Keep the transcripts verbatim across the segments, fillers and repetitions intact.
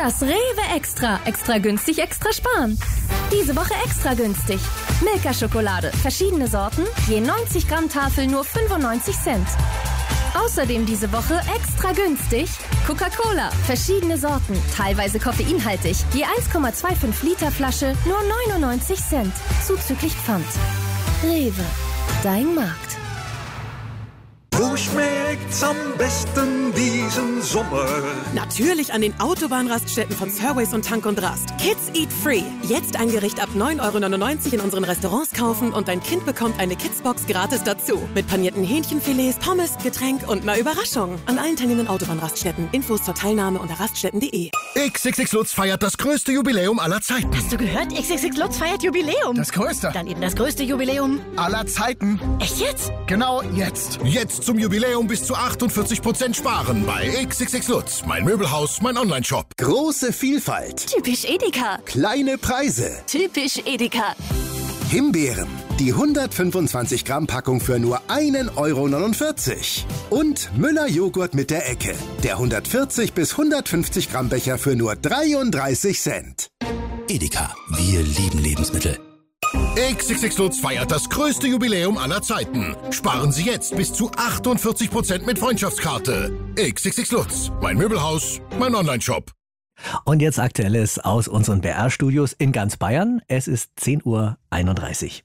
Das Rewe Extra. Extra günstig, extra sparen. Diese Woche extra günstig. Milka-Schokolade, verschiedene Sorten, je neunzig Gramm Tafel nur fünfundneunzig Cent. Außerdem diese Woche extra günstig Coca-Cola, verschiedene Sorten, teilweise koffeinhaltig, je eins Komma fünfundzwanzig Liter Flasche nur neunundneunzig Cent, zuzüglich Pfand. Rewe, dein Markt. Wo schmeckt's am besten diesen Sommer? Natürlich an den Autobahnraststätten von Surways und Tank und Rast. Kids Eat Free. Jetzt ein Gericht ab neun Euro neunundneunzig in unseren Restaurants kaufen und dein Kind bekommt eine Kidsbox gratis dazu. Mit panierten Hähnchenfilets, Pommes, Getränk und einer Überraschung. An allen teilnehmenden Autobahnraststätten. Infos zur Teilnahme unter raststätten punkt de. X X X Lutz feiert das größte Jubiläum aller Zeiten. Hast du gehört? X X X Lutz feiert Jubiläum. Das größte. Dann eben das größte Jubiläum aller Zeiten. Echt jetzt? Genau jetzt. Jetzt zum Jubiläum bis zu achtundvierzig Prozent sparen bei X X X Lutz. Mein Möbelhaus, mein Onlineshop. Große Vielfalt. Typisch Edeka. Kleine Preise. Typisch Edeka. Himbeeren. Die hundertfünfundzwanzig Gramm Packung für nur ein Euro neunundvierzig. Und Müller Joghurt mit der Ecke. Der hundertvierzig bis hundertfünfzig Gramm Becher für nur dreiunddreißig Cent. Edeka. Wir lieben Lebensmittel. X X X Lutz feiert das größte Jubiläum aller Zeiten. Sparen Sie jetzt bis zu achtundvierzig Prozent mit Freundschaftskarte. X X X Lutz. Mein Möbelhaus, mein Onlineshop. Und jetzt Aktuelles aus unseren B R-Studios in ganz Bayern. Es ist zehn Uhr einunddreißig.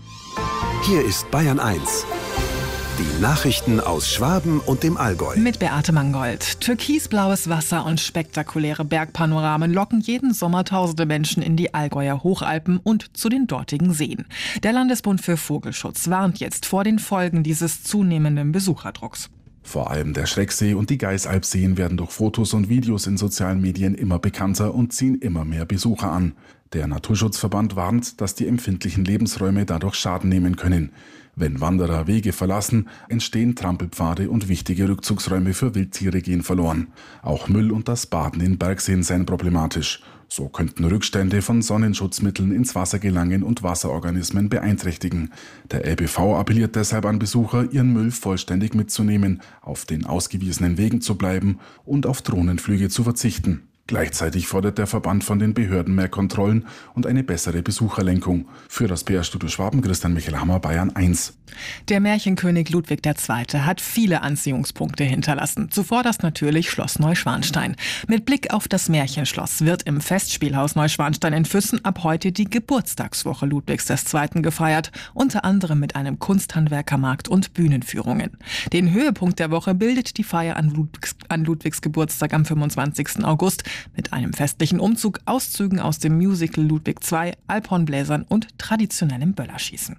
Hier ist Bayern eins. Die Nachrichten aus Schwaben und dem Allgäu. Mit Beate Mangold. Türkisblaues Wasser und spektakuläre Bergpanoramen locken jeden Sommer tausende Menschen in die Allgäuer Hochalpen und zu den dortigen Seen. Der Landesbund für Vogelschutz warnt jetzt vor den Folgen dieses zunehmenden Besucherdrucks. Vor allem der Schrecksee und die Geißalpseen werden durch Fotos und Videos in sozialen Medien immer bekannter und ziehen immer mehr Besucher an. Der Naturschutzverband warnt, dass die empfindlichen Lebensräume dadurch Schaden nehmen können. Wenn Wanderer Wege verlassen, entstehen Trampelpfade und wichtige Rückzugsräume für Wildtiere gehen verloren. Auch Müll und das Baden in Bergseen seien problematisch. So könnten Rückstände von Sonnenschutzmitteln ins Wasser gelangen und Wasserorganismen beeinträchtigen. Der L B V appelliert deshalb an Besucher, ihren Müll vollständig mitzunehmen, auf den ausgewiesenen Wegen zu bleiben und auf Drohnenflüge zu verzichten. Gleichzeitig fordert der Verband von den Behörden mehr Kontrollen und eine bessere Besucherlenkung. Für das B R-Studio Schwaben, Christian Michelhammer, Bayern eins. Der Märchenkönig Ludwig der Zweite hat viele Anziehungspunkte hinterlassen. Zuvorderst natürlich Schloss Neuschwanstein. Mit Blick auf das Märchenschloss wird im Festspielhaus Neuschwanstein in Füssen ab heute die Geburtstagswoche Ludwigs des Zweiten gefeiert, unter anderem mit einem Kunsthandwerkermarkt und Bühnenführungen. Den Höhepunkt der Woche bildet die Feier an Ludwigs, an Ludwigs Geburtstag am fünfundzwanzigsten August mit einem festlichen Umzug, Auszügen aus dem Musical Ludwig der Zweite, Alphornbläsern und traditionellem Böllerschießen.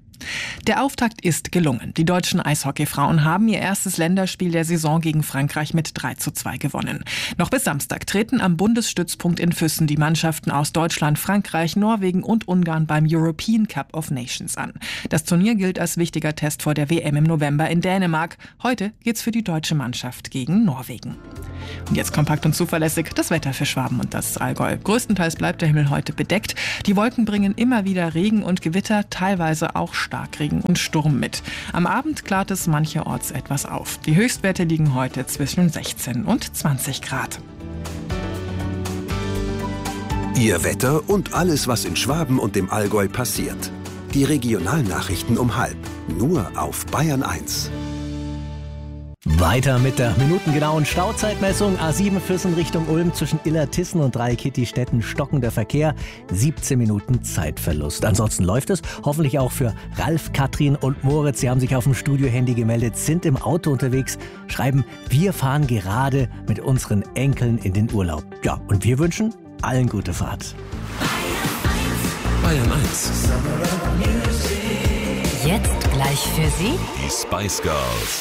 Der Auftakt ist gelungen. Die deutschen Eishockeyfrauen haben ihr erstes Länderspiel der Saison gegen Frankreich mit drei zu zwei gewonnen. Noch bis Samstag treten am Bundesstützpunkt in Füssen die Mannschaften aus Deutschland, Frankreich, Norwegen und Ungarn beim European Cup of Nations an. Das Turnier gilt als wichtiger Test vor der W M im November in Dänemark. Heute geht's für die deutsche Mannschaft gegen Norwegen. Und jetzt kompakt und zuverlässig das Wetter für Schwaben und das Allgäu. Größtenteils bleibt der Himmel heute bedeckt. Die Wolken bringen immer wieder Regen und Gewitter, teilweise auch Starkregen und Sturm mit. Am Abend klart es mancherorts etwas auf. Die Höchstwerte liegen heute zwischen sechzehn und zwanzig Grad. Ihr Wetter und alles, was in Schwaben und dem Allgäu passiert. Die Regionalnachrichten um halb. Nur auf Bayern eins. Weiter mit der minutengenauen Stauzeitmessung. A sieben Füssen Richtung Ulm zwischen Illertissen und Dreikitti-Städten stockender Verkehr. siebzehn Minuten Zeitverlust. Ansonsten läuft es hoffentlich auch für Ralf, Katrin und Moritz. Sie haben sich auf dem Studiohandy gemeldet, sind im Auto unterwegs, schreiben, wir fahren gerade mit unseren Enkeln in den Urlaub. Ja, und wir wünschen allen gute Fahrt. Bayern eins. Jetzt gleich für Sie Die Spice Girls.